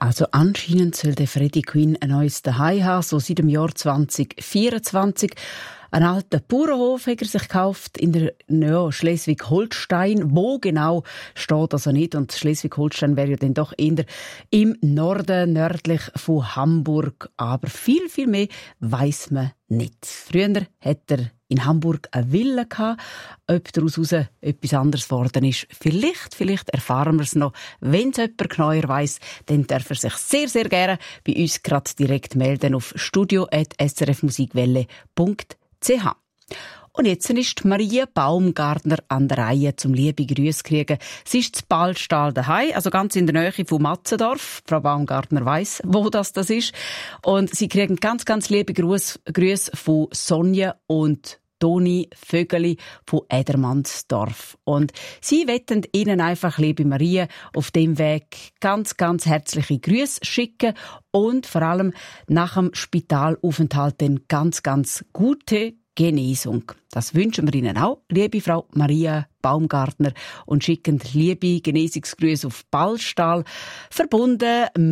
Also anscheinend soll der Freddie Quinn ein neues Zuhause haben, so seit dem Jahr 2024. Einen alten Bauernhof hat er sich gekauft in der Schleswig-Holstein. Wo genau steht also nicht. Und Schleswig-Holstein wäre ja dann doch eher im Norden, nördlich von Hamburg. Aber viel, viel mehr weiss man nicht. Früher hat er in Hamburg eine Villa gehabt. Ob daraus etwas anderes geworden ist, vielleicht erfahren wir es noch. Wenn es jemand genauer weiss, dann darf er sich sehr, sehr gerne bei uns gerade direkt melden auf studio@srfmusikwelle.ch. Und jetzt ist Maria Baumgartner an der Reihe zum liebe Grüße kriegen. Sie ist zu Ballstahl daheim, also ganz in der Nähe von Matzendorf. Frau Baumgartner weiss, wo das ist. Und sie kriegen ganz, ganz liebe Grüße von Sonja und Toni Vögeli von Edermannsdorf. Und sie wetten Ihnen einfach, liebe Maria, auf dem Weg ganz, ganz herzliche Grüße schicken und vor allem nach dem Spitalaufenthalt dann ganz, ganz gute Genesung. Das wünschen wir Ihnen auch, liebe Frau Maria Baumgartner, und schicken liebe Genesungsgrüße auf Ballstahl, verbunden